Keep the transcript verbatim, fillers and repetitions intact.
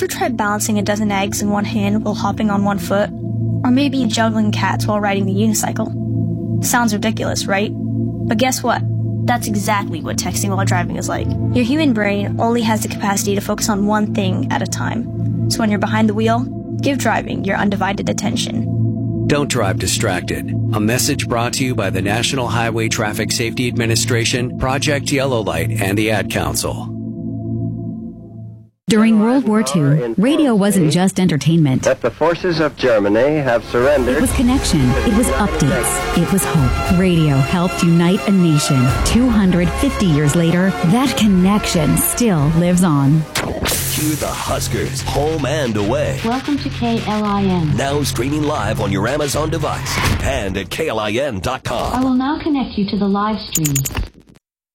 Ever tried balancing a dozen eggs in one hand while hopping on one foot? Or maybe juggling cats while riding the unicycle? Sounds ridiculous, right? But guess what? That's exactly what texting while driving is like. Your human brain only has the capacity to focus on one thing at a time. So when you're behind the wheel, give driving your undivided attention. Don't drive distracted. A message brought to you by the National Highway Traffic Safety Administration, Project Yellow Light, and the Ad Council. During World War Two, radio wasn't just entertainment. That the forces of Germany have surrendered. It was connection. It was updates. It was hope. Radio helped unite a nation. two hundred fifty years later, that connection still lives on. Hear the Huskers, home and away. Welcome to K L I N. Now streaming live on your Amazon device and at K L I N dot com. I will now connect you to the live stream.